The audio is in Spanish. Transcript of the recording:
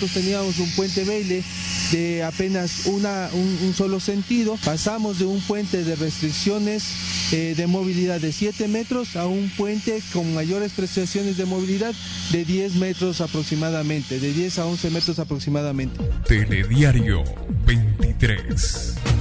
nosotros teníamos un puente Beyle de apenas un solo sentido. Pasamos de un puente de restricciones de movilidad de 7 metros a un puente con mayores prestaciones de movilidad de 10 metros aproximadamente, de 10 a 11 metros aproximadamente. Telediario 23.